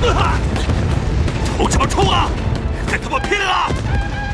冲什么冲啊！跟他们拼了！